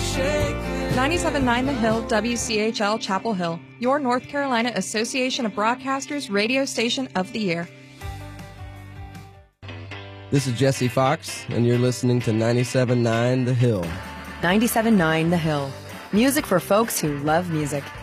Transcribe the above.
97.9 The Hill, WCHL Chapel Hill, your North Carolina Association of Broadcasters radio station of the year. This is Jesse Fox, and you're listening to 97.9 The Hill. 97.9 The Hill. Music for folks who love music.